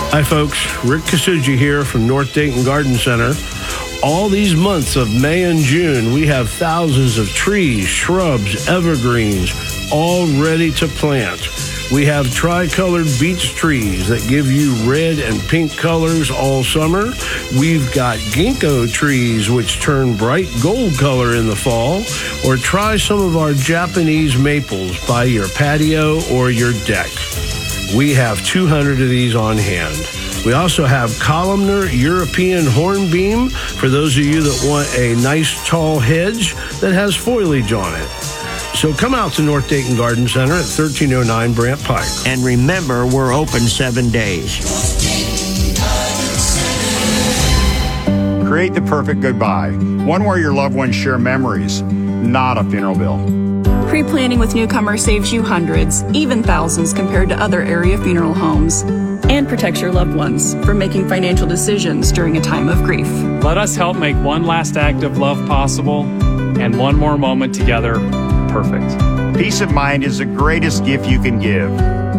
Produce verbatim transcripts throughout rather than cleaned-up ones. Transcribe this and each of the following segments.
Hi, folks. Rick Kasuji here from North Dayton Garden Center. All these months of May and June, we have thousands of trees, shrubs, evergreens, all ready to plant. We have tricolored beech trees that give you red and pink colors all summer. We've got ginkgo trees, which turn bright gold color in the fall. Or try some of our Japanese maples by your patio or your deck. We have two hundred of these on hand. We also have columnar European hornbeam for those of you that want a nice tall hedge that has foliage on it. So come out to North Dayton Garden Center at thirteen oh nine Brant Pike. And remember, we're open seven days. Create the perfect goodbye. One where your loved ones share memories, not a funeral bill. Pre-planning with Newcomer saves you hundreds, even thousands compared to other area funeral homes, and protects your loved ones from making financial decisions during a time of grief. Let us help make one last act of love possible and one more moment together perfect. Peace of mind is the greatest gift you can give.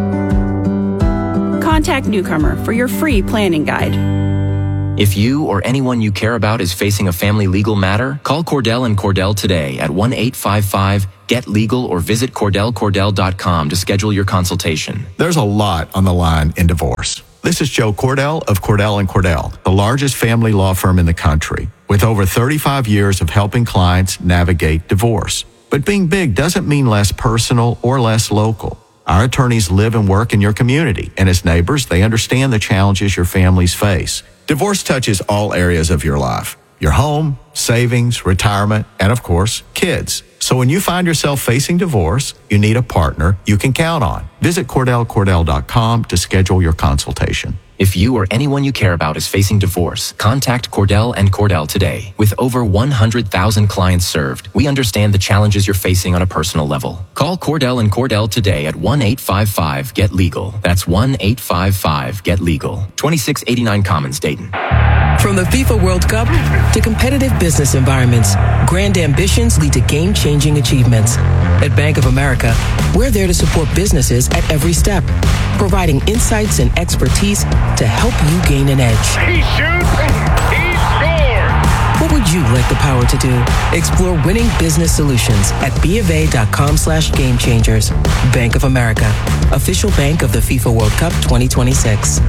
Contact Newcomer for your free planning guide. If you or anyone you care about is facing a family legal matter, call Cordell and Cordell today at one eight five five get legal or visit cordell cordell dot com to schedule your consultation. There's a lot on the line in divorce. This is Joe Cordell of Cordell and Cordell, the largest family law firm in the country, with over thirty-five years of helping clients navigate divorce. But being big doesn't mean less personal or less local. Our attorneys live and work in your community, and as neighbors, they understand the challenges your families face. Divorce touches all areas of your life: your home, savings, retirement, and of course, kids. So when you find yourself facing divorce, you need a partner you can count on. Visit cordell cordell dot com to schedule your consultation. If you or anyone you care about is facing divorce, contact Cordell and Cordell today. With over one hundred thousand clients served, we understand the challenges you're facing on a personal level. Call Cordell and Cordell today at one eight five five get legal. That's one eight five five get legal. twenty-six eighty-nine Commons, Dayton. From the FIFA World Cup to competitive business environments, grand ambitions lead to game-changing achievements. At Bank of America, we're there to support businesses at every step, providing insights and expertise to help you gain an edge. He shoots, he scores! What would you like the power to do? Explore winning business solutions at bofa.com slash game changers. Bank of America, official bank of the FIFA World Cup twenty twenty-six.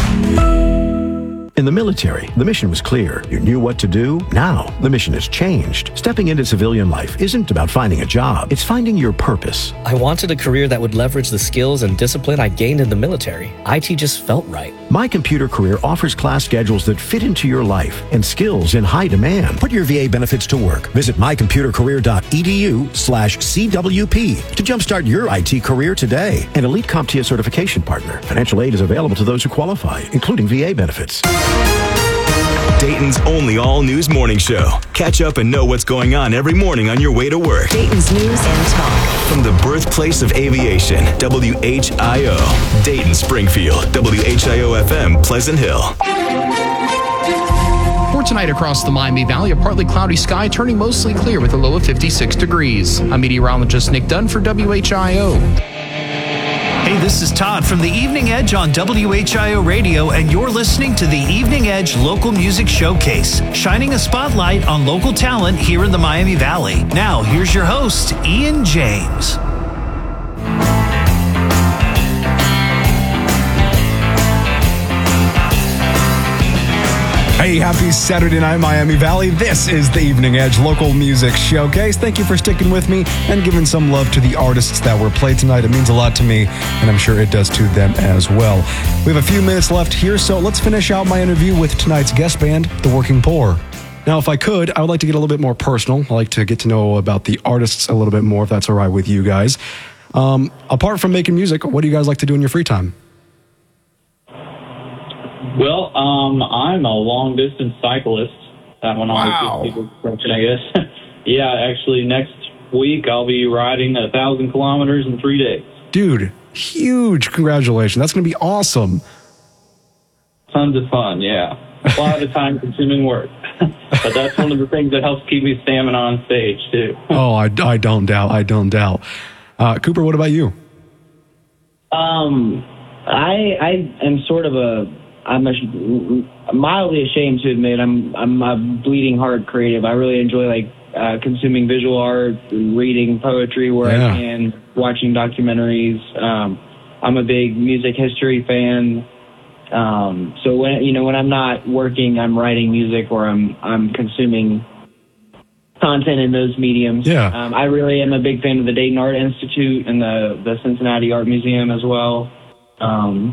In the military, the mission was clear. You knew what to do. Now, the mission has changed. Stepping into civilian life isn't about finding a job. It's finding your purpose. I wanted a career that would leverage the skills and discipline I gained in the military. I T just felt right. My Computer Career offers class schedules that fit into your life and skills in high demand. Put your V A benefits to work. Visit my computer career dot e d u slash C W P to jumpstart your I T career today. An Elite CompTIA certification partner. Financial aid is available to those who qualify, including V A benefits. Dayton's only all-news morning show. Catch up and know what's going on every morning on your way to work. Dayton's News and Talk. From the birthplace of aviation, W H I O. Dayton, Springfield, W H I O F M, Pleasant Hill. For tonight across the Miami Valley, a partly cloudy sky turning mostly clear with a low of fifty-six degrees. I'm meteorologist Nick Dunn for W H I O. Hey, this is Todd from the Evening Edge on W H I O Radio, and you're listening to the Evening Edge Local Music Showcase, shining a spotlight on local talent here in the Miami Valley. Now, here's your host, Ian James. Hey, happy Saturday night, Miami Valley. This is the Evening Edge Local Music Showcase. Thank you for sticking with me and giving some love to the artists that were played tonight. It means a lot to me, and I'm sure it does to them as well. We have a few minutes left here, so let's finish out my interview with tonight's guest band, The Working Poor. Now, if I could, I would like to get a little bit more personal. I like to get to know about the artists a little bit more, if that's all right with you guys. Um, apart from making music, what do you guys like to do in your free time? Well, um, I'm a long-distance cyclist. That one always wow. gives people attention, I guess. Yeah, actually, next week I'll be riding a thousand kilometers in three days. Dude, huge congratulations. That's going to be awesome. Tons of fun, yeah. A lot of time-consuming work. But that's one of the things that helps keep me stamina on stage, too. Oh, I, I don't doubt. I don't doubt. Uh, Cooper, what about you? Um, I I am sort of a I'm a, mildly ashamed to admit I'm I'm a bleeding heart creative. I really enjoy like uh, consuming visual art, reading poetry where Yeah. I can, watching documentaries. Um, I'm a big music history fan. Um, so when you know when I'm not working, I'm writing music or I'm I'm consuming content in those mediums. Yeah. Um, I really am a big fan of the Dayton Art Institute and the the Cincinnati Art Museum as well. Um,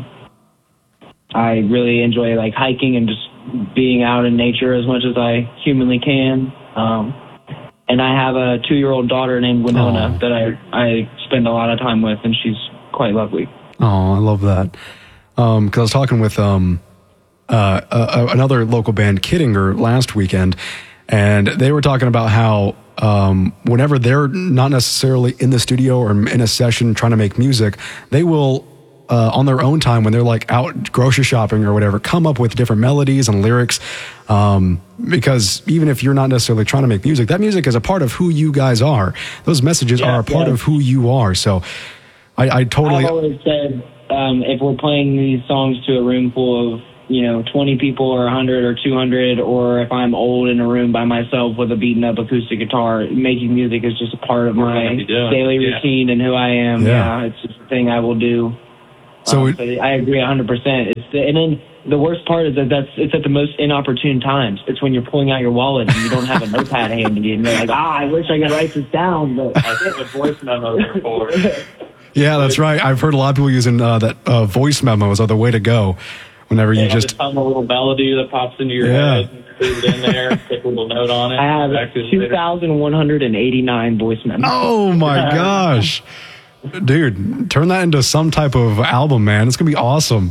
I really enjoy like hiking and just being out in nature as much as I humanly can. Um, and I have a two-year-old daughter named Winona Aww. that I I spend a lot of time with, and she's quite lovely. Oh, I love that. Um, because I was talking with um, uh, uh, another local band, Kittinger, last weekend, and they were talking about how um, whenever they're not necessarily in the studio or in a session trying to make music, they will, uh, on their own time, when they're like out grocery shopping or whatever, come up with different melodies and lyrics. Um, because even if you're not necessarily trying to make music, that music is a part of who you guys are. Those messages Yeah, are a part yeah. of who you are. So I, I totally. I've always said um, if we're playing these songs to a room full of you know twenty people or one hundred or two hundred, or if I'm old in a room by myself with a beaten up acoustic guitar, making music is just a part of my you doing. daily Yeah. routine and who I am. Yeah. Yeah, it's just a thing I will do. So Um, it- so I agree one hundred percent. It's the, and then the worst part is that that's it's at the most inopportune times. It's when you're pulling out your wallet and you don't have a notepad handy, and you're like, ah, I wish I could write this down, but I think the voice memos are for. Yeah, that's right. I've heard a lot of people using uh, that uh, voice memos are the way to go. Whenever you Yeah, just, just hum a little melody that pops into your Yeah. head, and leave it in there, take a little note on it. I have back to it two later. thousand one hundred eighty-nine voice memos. oh my gosh, dude, turn that into some type of album, man. It's gonna be awesome.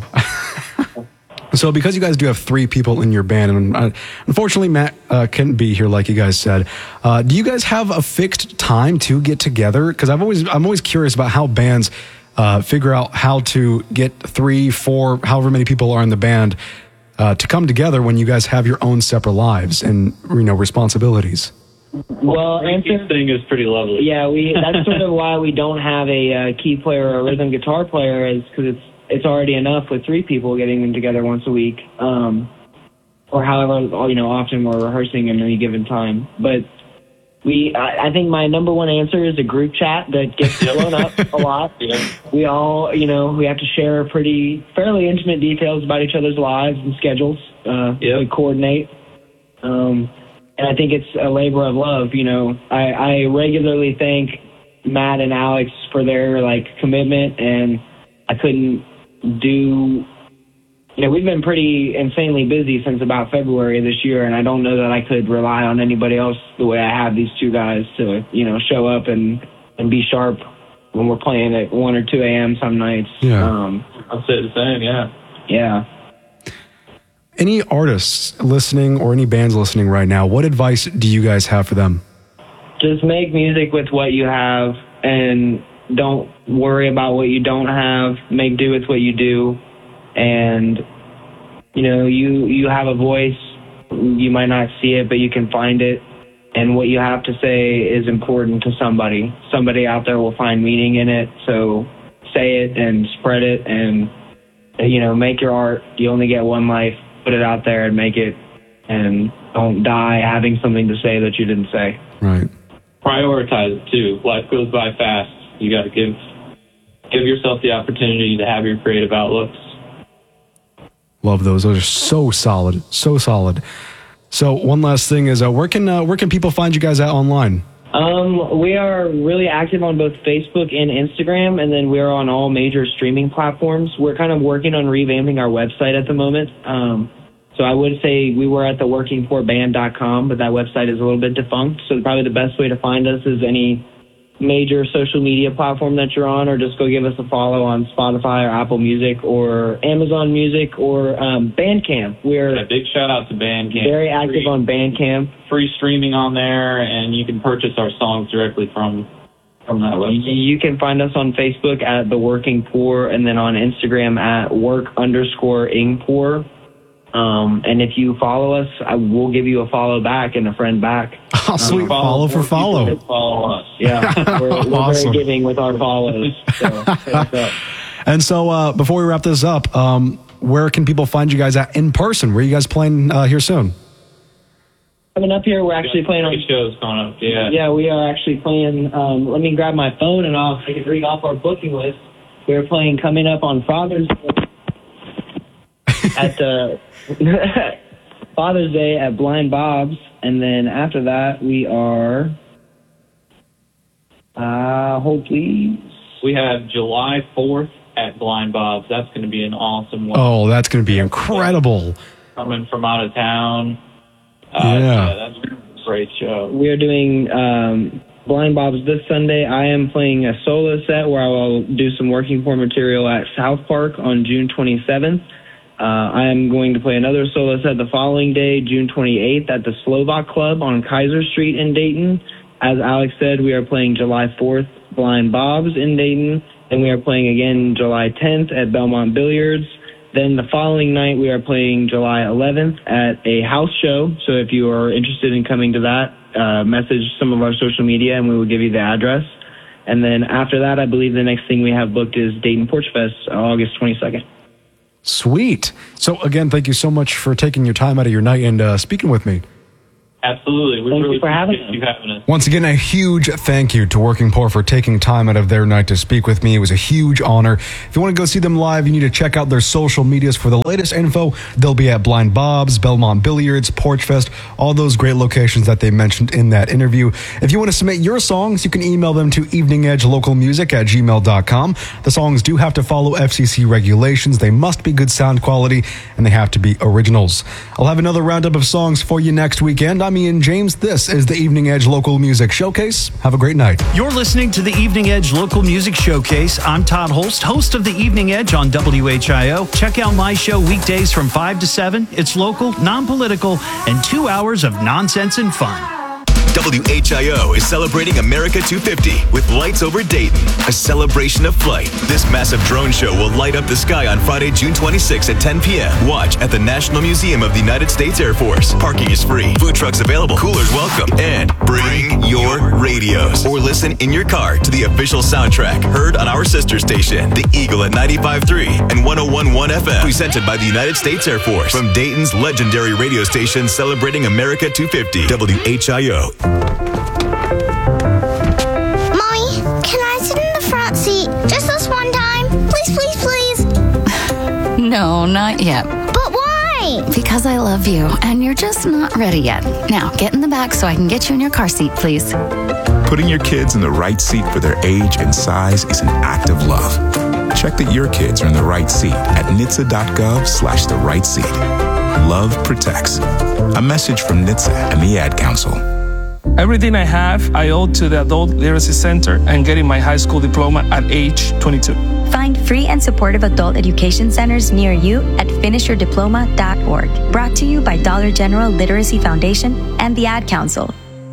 So, because you guys do have three people in your band, and uh, unfortunately Matt uh, couldn't be here, like you guys said, uh, do you guys have a fixed time to get together? Because I've always, I'm always curious about how bands uh, figure out how to get three, four, however many people are in the band uh, to come together when you guys have your own separate lives and you know responsibilities. Well, answer, thing is pretty lovely. yeah, we that's sort of why we don't have a uh, key player or a rhythm guitar player, is because it's it's already enough with three people getting them together once a week, um, or however you know often we're rehearsing in any given time. But we, I, I think my number one answer is a group chat that gets blown up a lot. Yeah. We all, you know, we have to share pretty fairly intimate details about each other's lives and schedules. Uh, Yep. We coordinate. Um, and I think it's a labor of love. You know, I, I regularly thank Matt and Alex for their like commitment, and I couldn't do, you know, we've been pretty insanely busy since about February this year, and I don't know that I could rely on anybody else the way I have these two guys to, you know, show up and, and be sharp when we're playing at one or two a.m. some nights. Yeah. Um, I'll say the same, yeah. yeah. Any artists listening or any bands listening right now, what advice do you guys have for them? Just make music with what you have and don't worry about what you don't have. Make do with what you do. And, you know, you, you have a voice. You might not see it, but you can find it. And what you have to say is important to somebody. Somebody out there will find meaning in it. So say it and spread it and, you know, make your art. You only get one life. Put it out there and make it. And don't die having something to say that you didn't say. Right. Prioritize it, too. Life goes by fast. You got to give give yourself the opportunity to have your creative outlooks. Love those. Those are so solid, so solid. So one last thing is, uh, where can uh, where can people find you guys at online? Um, we are really active on both Facebook and Instagram, and then we're on all major streaming platforms. We're kind of working on revamping our website at the moment. Um, so I would say we were at the working poor band dot com, but that website is a little bit defunct. So probably the best way to find us is any major social media platform that you're on, or just go give us a follow on Spotify or Apple Music or Amazon Music or um, Bandcamp. We're A big shout out to Bandcamp. very active free, on Bandcamp. free streaming on there, and you can purchase our songs directly from from that website. You can find us on Facebook at The Working Poor, and then on Instagram at work underscore ing poor. Um, and if you follow us, I will give you a follow back and a friend back. Oh, sweet. Um, follow for follow. Follow us. Yeah, we're, we're Awesome. very giving with our follows. So, hit us up. And so uh, before we wrap this up, um, where can people find you guys at in person? Where are you guys playing uh, here soon? Coming up here, we're actually playing on shows coming up. Yeah. Yeah, we are actually playing. Um, let me grab my phone and I'll I can read off our booking list. We're playing coming up on Father's Day at the Father's Day at Blind Bob's, and then after that we are. Uh, hold please. We have July fourth at Blind Bob's. That's going to be an awesome one. Oh, that's going to be incredible. Coming from out of town. Uh, Yeah. yeah, that's a great show. We are doing um, Blind Bob's this Sunday. I am playing a solo set where I will do some working for material at South Park on June twenty-seventh. Uh, I am going to play another solo set the following day, June twenty-eighth, at the Slovak Club on Kaiser Street in Dayton. As Alex said, we are playing July fourth, Blind Bob's in Dayton, and we are playing again July tenth at Belmont Billiards. Then the following night, we are playing July eleventh at a house show. So if you are interested in coming to that, uh, message some of our social media and we will give you the address. And then after that, I believe the next thing we have booked is Dayton Porch Fest, August twenty-second. Sweet. So again, thank you so much for taking your time out of your night and uh, speaking with me. Absolutely. We Thank really you for having appreciate you having us. Once again, a huge thank you to Working Poor for taking time out of their night to speak with me. It was a huge honor. If you want to go see them live, you need to check out their social medias for the latest info. They'll be at Blind Bob's, Belmont Billiards, Porch Fest, all those great locations that they mentioned in that interview. If you want to submit your songs, you can email them to eveningedgelocalmusic at gmail dot com. The songs do have to follow F C C regulations. They must be good sound quality, and they have to be originals. I'll have another roundup of songs for you next weekend. I'm Ian James. This is the Evening Edge Local Music Showcase. Have a great night. You're listening to the Evening Edge Local Music Showcase. I'm Todd Holst, host of the Evening Edge on W H I O. Check out my show weekdays from five to seven. It's local, non-political, and two hours of nonsense and fun. W H I O is celebrating America two fifty with Lights Over Dayton, a celebration of flight. This massive drone show will light up the sky on Friday, June twenty-sixth at ten p.m. Watch at the National Museum of the United States Air Force. Parking is free, food trucks available, coolers welcome, and bring your radios or listen in your car to the official soundtrack heard on our sister station, The Eagle at ninety-five point three and one oh one point one F M, presented by the United States Air Force. From Dayton's legendary radio station celebrating America two fifty, W H I O. Mommy, can I sit in the front seat just this one time? Please, please, please. No, not yet. But why? Because I love you, and you're just not ready yet. Now, get in the back so I can get you in your car seat, please. Putting your kids in the right seat for their age and size is an act of love. Check that your kids are in the right seat at N H T S A dot gov slash the right seat. Love protects. A message from N H T S A and the Ad Council. Everything I have, I owe to the Adult Literacy Center and getting my high school diploma at age twenty-two. Find free and supportive adult education centers near you at finish your diploma dot org. Brought to you by Dollar General Literacy Foundation and the Ad Council.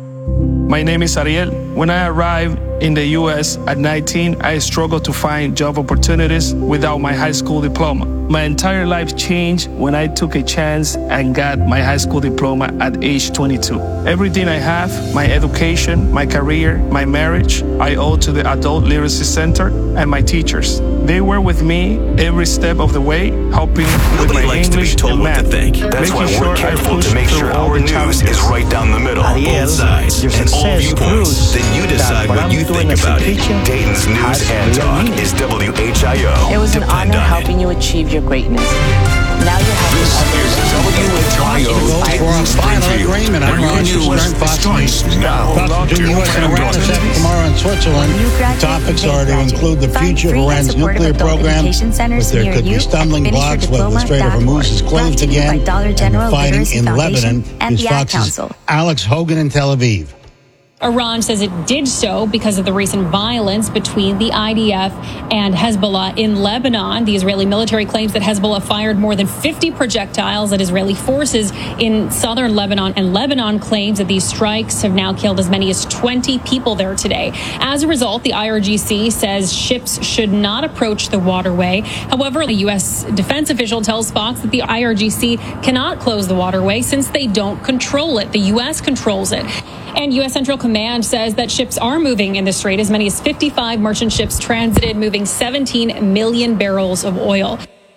My name is Ariel. When I arrived in the U S at nineteen, I struggled to find job opportunities without my high school diploma. My entire life changed when I took a chance and got my high school diploma at age twenty-two. Everything I have, my education, my career, my marriage, I owe to the Adult Literacy Center and my teachers. They were with me every step of the way, helping with my likes English to be told and what math. to think. That's making why sure we're I careful push to make through sure all our the news challenges. is right down the middle, Ariel, both sides, your and all success viewpoints. proves Then you decide that what you I'm doing think as a about it. teacher Dayton's News has and real Talk meaning. is W H I O. It was an Depend honor on helping you achieve your greatness. Now you're helping This others. is W H I O. For a final agreement, I'm Roger Stern, Fox News. Now, Fox News U S and Iran is set tomorrow in Switzerland. Topics are to include the future of Iran's nuclear program, but there could be stumbling blocks whether the Strait of Hormuz is closed again, and the fighting in Lebanon. Is Fox's Alex Hogan in Tel Aviv. Iran says it did so because of the recent violence between the I D F and Hezbollah in Lebanon. The Israeli military claims that Hezbollah fired more than fifty projectiles at Israeli forces in southern Lebanon, and Lebanon claims that these strikes have now killed as many as twenty people there today. As a result, the I R G C says ships should not approach the waterway. However, the U S defense official tells Fox that the I R G C cannot close the waterway since they don't control it. The U S controls it. And U S Central Command says that ships are moving in the strait. As many as fifty-five merchant ships transited, moving seventeen million barrels of oil.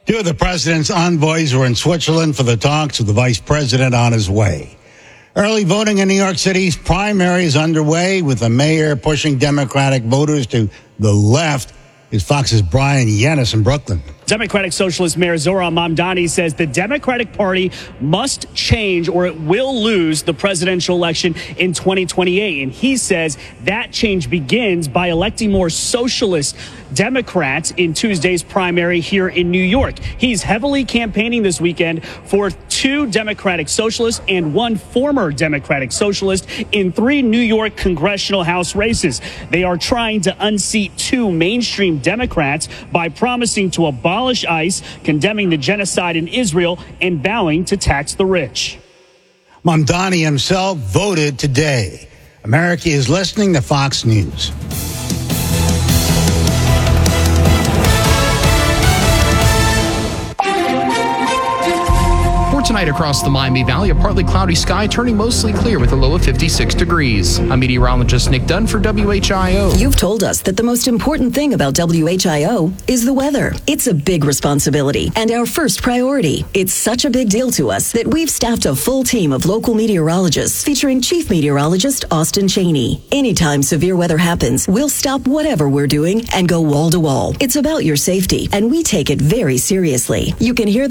Two of the president's envoys were in Switzerland for the talks with the vice president on his way. Early voting in New York City's primary is underway, with the mayor pushing Democratic voters to the left. Is Fox's Brian Yennis in Brooklyn. Democratic Socialist Mayor Zohran Mamdani says the Democratic Party must change or it will lose the presidential election in twenty twenty-eight. And he says that change begins by electing more socialist Democrats in Tuesday's primary here in New York. He's heavily campaigning this weekend for two Democratic Socialists and one former Democratic Socialist in three New York congressional House races. They are trying to unseat two mainstream Democrats by promising to abolish ICE, condemning the genocide in Israel, and vowing to tax the rich. Mamdani himself voted today. America is listening to Fox News. Tonight across the Miami Valley, a partly cloudy sky turning mostly clear with a low of fifty-six degrees. I'm meteorologist Nick Dunn for W H I O. You've told us that the most important thing about W H I O is the weather. It's a big responsibility and our first priority. It's such a big deal to us that we've staffed a full team of local meteorologists featuring Chief Meteorologist Austin Cheney. Anytime severe weather happens, we'll stop whatever we're doing and go wall to wall. It's about your safety, and we take it very seriously. You can hear